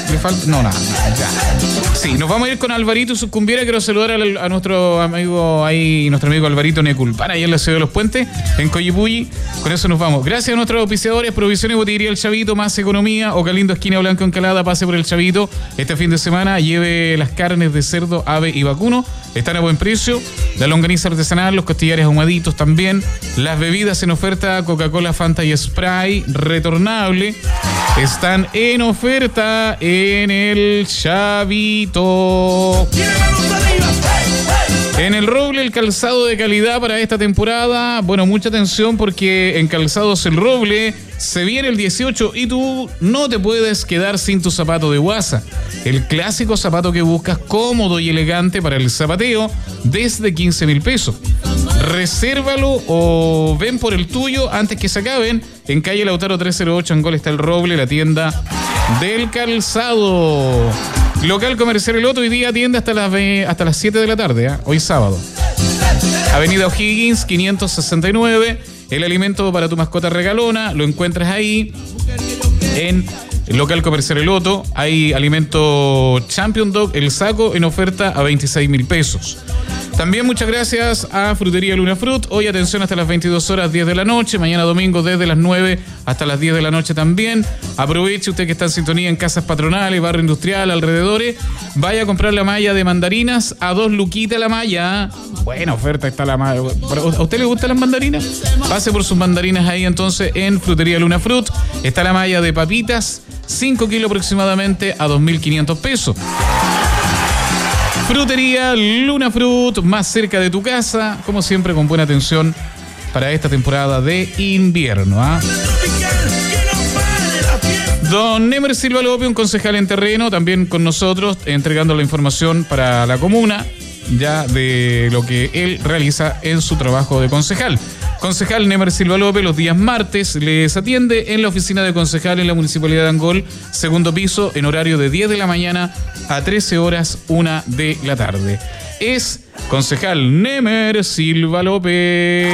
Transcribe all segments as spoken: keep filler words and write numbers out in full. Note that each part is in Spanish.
¿Le falta? No, nada. Ya. Sí, nos vamos a ir con Alvarito y sus cumbieras. Quiero saludar a, a nuestro amigo ahí, nuestro amigo Alvarito Neculpan, ahí en la ciudad de Los Puentes, en Coyipulli. Con eso nos vamos. Gracias a nuestros auspiciadores, Provisiones y Botillería El Chavito, Más Economía, Ocalindo Esquina Blanco Encalada, pase por El Chavito. Este fin de semana lleve las carnes de cerdo, ave y vacuno. Están a buen precio. La longaniza artesanal, los costillares ahumaditos también. Las bebidas en oferta, Coca-Cola, Fanta y Sprite retornable. Están en oferta en El Chavito. En El Roble, el calzado de calidad para esta temporada. Bueno, mucha atención porque en Calzados El Roble se viene el dieciocho y tú no te puedes quedar sin tu zapato de guasa. El clásico zapato que buscas, cómodo y elegante para el zapateo, desde quince mil pesos. Resérvalo o ven por el tuyo antes que se acaben. En calle Lautaro trescientos ocho, Angol, está El Roble, la tienda del calzado. Local Comercial El Otto, hoy día atiende hasta las, hasta las siete de la tarde, ¿eh? Hoy sábado. Avenida O'Higgins, quinientos sesenta y nueve. El alimento para tu mascota regalona, lo encuentras ahí en el Local Comercial El Otto. Hay alimento Champion Dog, el saco, en oferta a veintiséis mil pesos. También muchas gracias a Frutería Luna Fruit. Hoy atención hasta las veintidós horas, diez de la noche. Mañana domingo desde las nueve hasta las diez de la noche también. Aproveche usted que está en sintonía en casas patronales, barrio industrial, alrededores. Vaya a comprar la malla de mandarinas a dos luquitas la malla. Buena oferta está la malla. ¿A usted le gustan las mandarinas? Pase por sus mandarinas ahí entonces en Frutería Luna Fruit. Está la malla de papitas, cinco kilos aproximadamente a dos mil quinientos pesos. Frutería Luna Fruit, más cerca de tu casa, como siempre con buena atención para esta temporada de invierno, ¿ah? Don Nemer Silva López, un concejal en terreno, también con nosotros, entregando la información para la comuna, ya de lo que él realiza en su trabajo de concejal. Concejal Nemer Silva López, los días martes les atiende en la oficina de concejal en la Municipalidad de Angol, segundo piso, en horario de diez de la mañana a trece horas, una de la tarde. Es concejal Nemer Silva López.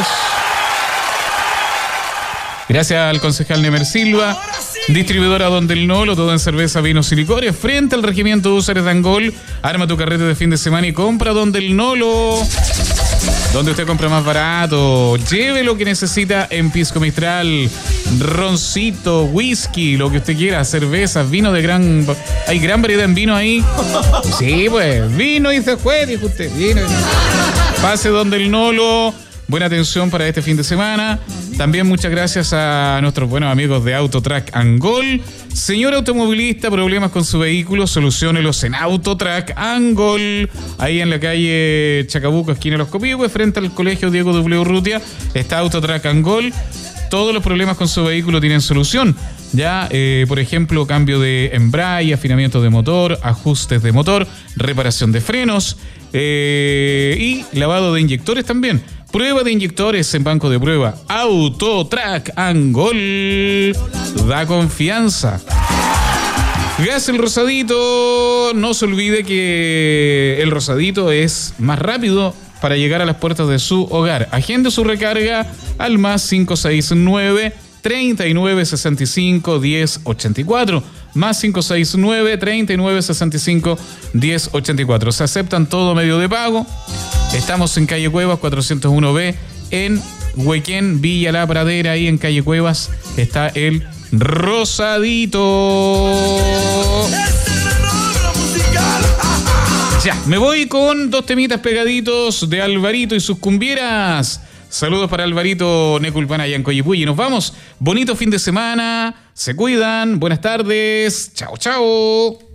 Gracias al concejal Nemer Silva. Distribuidora Don del Nolo, todo en cerveza, vinos y licores, frente al Regimiento de Húsares de Angol. Arma tu carrete de fin de semana y compra Don del Nolo. Donde usted compra más barato. Lleve lo que necesita en Pisco Mistral, roncito, whisky, lo que usted quiera, cervezas, vino de gran... Hay gran variedad en vino ahí. Sí, pues, vino y se fue, dijo usted. Vino. Pase donde el Nolo. Buena atención para este fin de semana. También muchas gracias a nuestros buenos amigos de Autotrack Angol. Señor automovilista, problemas con su vehículo, soluciónelos en Autotrack Angol. Ahí en la calle Chacabuco, esquina Los Copihue, frente al colegio Diego W. Urrutia, está Autotrack Angol. Todos los problemas con su vehículo tienen solución. Ya, eh, por ejemplo, cambio de embrague, afinamiento de motor, ajustes de motor, reparación de frenos eh, y lavado de inyectores también. Prueba de inyectores en banco de prueba. Autotrack Angol. Da confianza. Gas El Rosadito. No se olvide que el Rosadito es más rápido para llegar a las puertas de su hogar. Agende su recarga al más cinco seis nueve, treinta y nueve sesenta y cinco, diez ochenta y cuatro. Más cinco seis nueve, treinta y nueve sesenta y cinco, diez ochenta y cuatro. Se aceptan todo medio de pago. Estamos en calle Cuevas cuatrocientos uno B, en Huequén, Villa La Pradera. Ahí en calle Cuevas está el Rosadito. Ya, me voy con dos temitas pegaditos de Alvarito y sus cumbieras. Saludos para Alvarito Neculpan allá en Coyipulli. Nos vamos. Bonito fin de semana. Se cuidan. Buenas tardes. Chao, chao.